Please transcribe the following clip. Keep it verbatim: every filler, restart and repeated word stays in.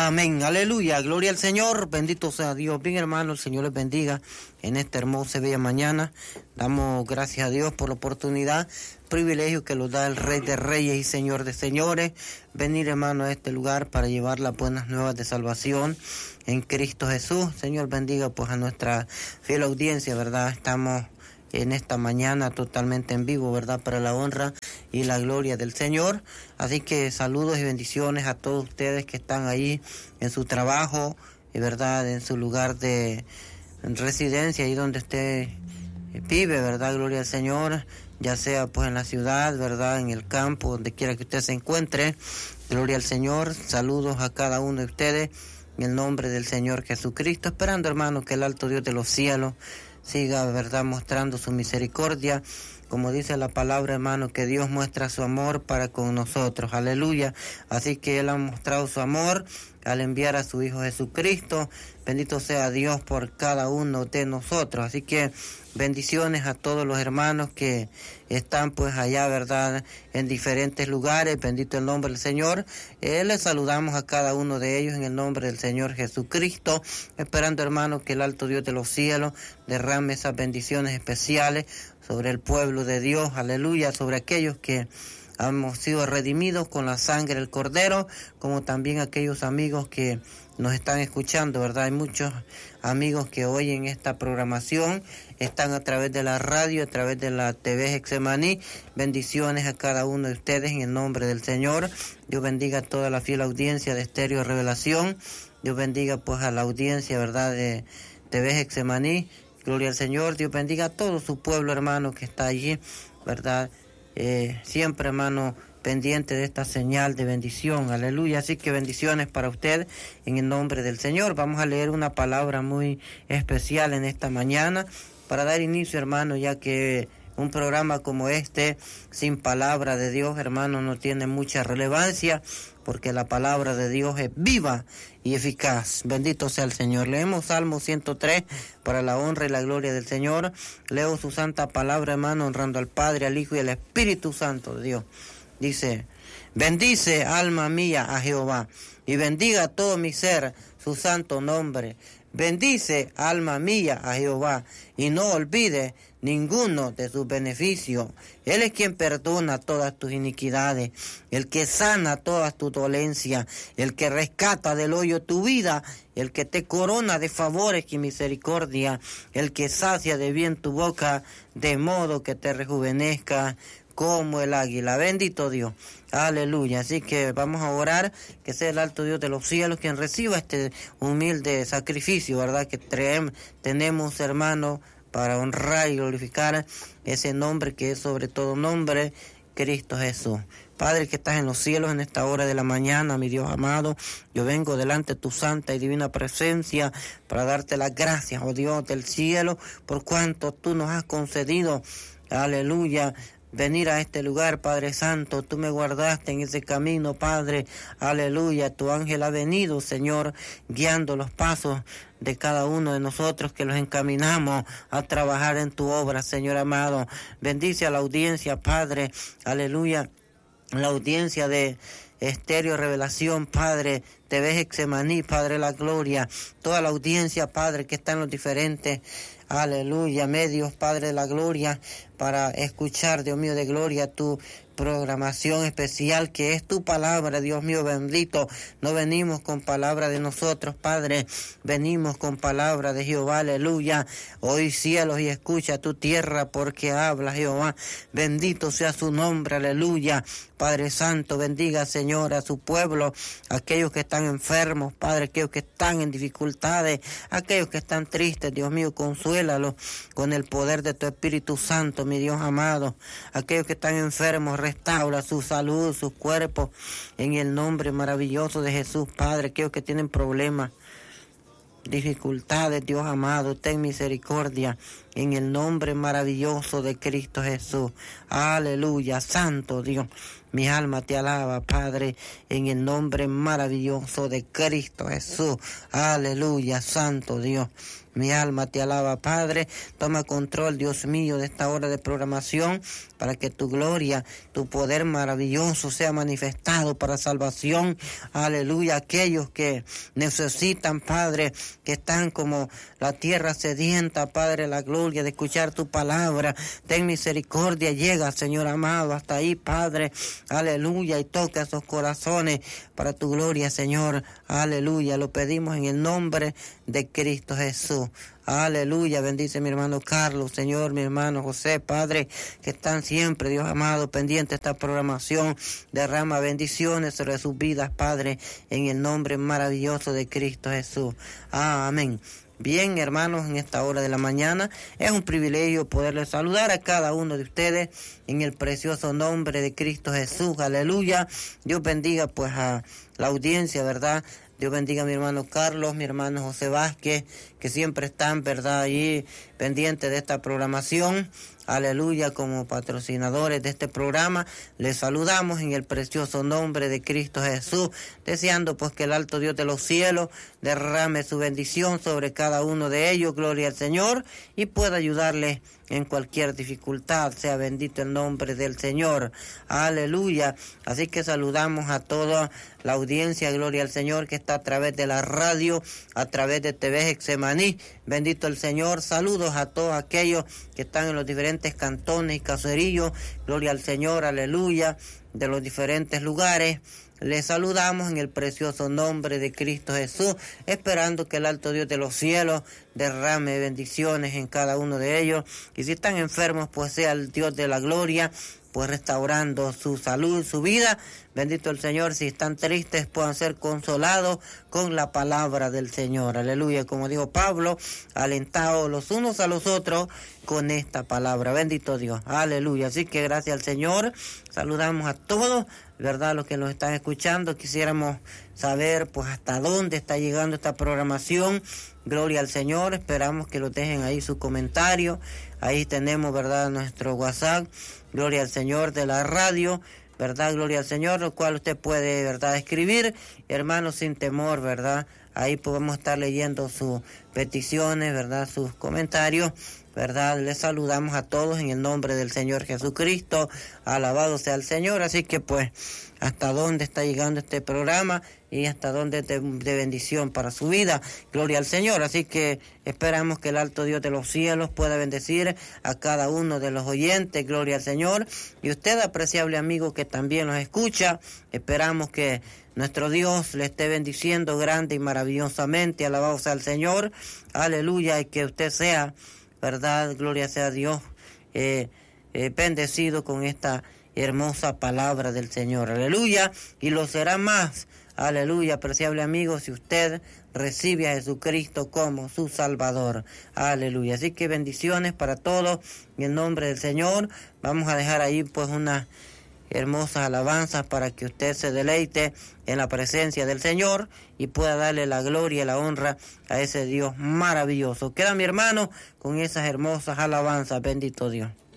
Amén, aleluya, gloria al Señor, bendito sea Dios. Bien, hermano, el Señor les bendiga en esta hermosa y bella mañana. Damos gracias a Dios por la oportunidad, privilegio que nos da el Rey de Reyes y Señor de Señores, venir, hermano, a este lugar para llevar las buenas nuevas de salvación en Cristo Jesús. Señor, bendiga pues a nuestra fiel audiencia, ¿verdad? Estamos en esta mañana totalmente en vivo, ¿verdad? Para la honra y la gloria del Señor. Así que saludos y bendiciones a todos ustedes que están ahí en su trabajo, ¿verdad? En su lugar de residencia, ahí donde usted vive, ¿verdad? Gloria al Señor, ya sea pues en la ciudad, ¿verdad? En el campo, donde quiera que usted se encuentre. Gloria al Señor. Saludos a cada uno de ustedes en el nombre del Señor Jesucristo, esperando, hermano, que el alto Dios de los cielos siga, ¿verdad?, mostrando su misericordia, como dice la palabra, hermano, que Dios muestra su amor para con nosotros, aleluya. Así que Él ha mostrado su amor al enviar a su Hijo Jesucristo. Bendito sea Dios por cada uno de nosotros. Así que bendiciones a todos los hermanos que están pues allá, ¿verdad?, en diferentes lugares. Bendito el nombre del Señor. Eh, les saludamos a cada uno de ellos en el nombre del Señor Jesucristo, esperando, hermano, que el alto Dios de los cielos derrame esas bendiciones especiales sobre el pueblo de Dios, aleluya, sobre aquellos que hemos sido redimidos con la sangre del Cordero, como también aquellos amigos que nos están escuchando, ¿verdad? Hay muchos amigos que oyen esta programación, están a través de la radio, a través de la T V Getsemaní. Bendiciones a cada uno de ustedes en el nombre del Señor. Dios bendiga a toda la fiel audiencia de Estéreo Revelación. Dios bendiga pues a la audiencia, ¿verdad?, de T V Getsemaní. Gloria al Señor. Dios bendiga a todo su pueblo, hermano, que está allí, ¿verdad? Eh, siempre, hermano, pendiente de esta señal de bendición, aleluya. Así que bendiciones para usted en el nombre del Señor. Vamos a leer una palabra muy especial en esta mañana para dar inicio, hermano, ya que un programa como este, sin palabra de Dios, hermano, no tiene mucha relevancia, porque la palabra de Dios es viva y eficaz. Bendito sea el Señor. Leemos Salmo ciento tres para la honra y la gloria del Señor. Leo su santa palabra, hermano, honrando al Padre, al Hijo y al Espíritu Santo de Dios. Dice: bendice, alma mía, a Jehová, y bendiga todo mi ser su santo nombre. Bendice, alma mía, a Jehová, y no olvide ninguno de sus beneficios. Él es quien perdona todas tus iniquidades, el que sana todas tus dolencias, el que rescata del hoyo tu vida, el que te corona de favores y misericordia, el que sacia de bien tu boca, de modo que te rejuvenezca como el águila. Bendito Dios, aleluya. Así que vamos a orar, que sea el alto Dios de los cielos quien reciba este humilde sacrificio, ¿verdad?, que traemos, tenemos, hermano, para honrar y glorificar ese nombre que es sobre todo nombre, Cristo Jesús. Padre que estás en los cielos, en esta hora de la mañana, mi Dios amado, yo vengo delante de tu santa y divina presencia para darte las gracias, oh Dios del cielo, por cuanto tú nos has concedido, aleluya, venir a este lugar, Padre Santo. Tú me guardaste en ese camino, Padre, aleluya. Tu ángel ha venido, Señor, guiando los pasos de cada uno de nosotros que los encaminamos a trabajar en tu obra, Señor amado. Bendice a la audiencia, Padre, aleluya, la audiencia de Estéreo Revelación, Padre, T V Getsemaní, Padre la gloria, toda la audiencia, Padre, que está en los diferentes, aleluya, medios, Padre de la gloria, para escuchar, Dios mío de gloria, tu programación especial que es tu palabra, Dios mío bendito. No venimos con palabra de nosotros, Padre, venimos con palabra de Jehová, aleluya. Oí cielos y escucha tu tierra porque habla Jehová, bendito sea su nombre, aleluya. Padre Santo, bendiga, Señor, a su pueblo, aquellos que están enfermos, Padre, aquellos que están en dificultades, aquellos que están tristes, Dios mío, consuélalos con el poder de tu Espíritu Santo, mi Dios amado. Aquellos que están enfermos, restaura su salud, sus cuerpos, en el nombre maravilloso de Jesús, Padre. Aquellos que tienen problemas, dificultades, Dios amado, ten misericordia en el nombre maravilloso de Cristo Jesús. Aleluya, santo Dios. Mi alma te alaba, Padre, en el nombre maravilloso de Cristo Jesús. Aleluya, santo Dios. Mi alma te alaba, Padre. Toma control, Dios mío, de esta hora de programación para que tu gloria, tu poder maravilloso sea manifestado para salvación. Aleluya. Aquellos que necesitan, Padre, que están como la tierra sedienta, Padre, la gloria de escuchar tu palabra. Ten misericordia. Llega, Señor amado, hasta ahí, Padre. Aleluya. Y toca esos corazones para tu gloria, Señor. Aleluya. Lo pedimos en el nombre de Cristo Jesús. Aleluya, bendice mi hermano Carlos, Señor, mi hermano José, Padre, que están siempre, Dios amado, pendiente de esta programación. Derrama bendiciones sobre sus vidas, Padre, en el nombre maravilloso de Cristo Jesús. Amén. Bien, hermanos, en esta hora de la mañana es un privilegio poderles saludar a cada uno de ustedes en el precioso nombre de Cristo Jesús. Aleluya. Dios bendiga pues a la audiencia, ¿verdad? Dios bendiga a mi hermano Carlos, mi hermano José Vázquez, que siempre están, ¿verdad?, allí pendientes de esta programación. Aleluya, como patrocinadores de este programa, les saludamos en el precioso nombre de Cristo Jesús, deseando pues que el alto Dios de los cielos derrame su bendición sobre cada uno de ellos, gloria al Señor, y pueda ayudarles en cualquier dificultad. Sea bendito el nombre del Señor. Aleluya. Así que saludamos a toda la audiencia, gloria al Señor, que está a través de la radio, a través de T V Getsemaní. Bendito el Señor. Saludos a todos aquellos que están en los diferentes cantones y caseríos. Gloria al Señor. Aleluya. De los diferentes lugares. Les saludamos en el precioso nombre de Cristo Jesús, esperando que el alto Dios de los cielos derrame bendiciones en cada uno de ellos. Y si están enfermos, pues sea el Dios de la gloria, pues restaurando su salud, su vida. Bendito el Señor. Si están tristes, puedan ser consolados con la palabra del Señor. Aleluya. Como dijo Pablo, alentados los unos a los otros con esta palabra. Bendito Dios. Aleluya. Así que gracias al Señor. Saludamos a todos, ¿verdad?, los que nos están escuchando. Quisiéramos saber pues hasta dónde está llegando esta programación. Gloria al Señor. Esperamos que lo dejen ahí su comentario. Ahí tenemos, ¿verdad?, nuestro WhatsApp. Gloria al Señor de la radio, ¿verdad? Gloria al Señor, lo cual usted puede, ¿verdad?, escribir, hermanos, sin temor, ¿verdad? Ahí podemos estar leyendo sus peticiones, ¿verdad?, sus comentarios, ¿verdad? Les saludamos a todos en el nombre del Señor Jesucristo. Alabado sea el Señor. Así que pues, hasta dónde está llegando este programa y hasta dónde de, de bendición para su vida. Gloria al Señor. Así que esperamos que el alto Dios de los cielos pueda bendecir a cada uno de los oyentes. Gloria al Señor. Y usted, apreciable amigo que también nos escucha, esperamos que nuestro Dios le esté bendiciendo grande y maravillosamente. Alabado sea el Señor. Aleluya. Y que usted sea, ¿verdad? Gloria sea a Dios, eh, eh, bendecido con esta hermosa palabra del Señor. Aleluya. Y lo será más. Aleluya, apreciable amigo, si usted recibe a Jesucristo como su Salvador. Aleluya. Así que bendiciones para todos en el nombre del Señor. Vamos a dejar ahí pues unas hermosas alabanzas para que usted se deleite en la presencia del Señor y pueda darle la gloria y la honra a ese Dios maravilloso. Queda mi hermano con esas hermosas alabanzas. Bendito Dios.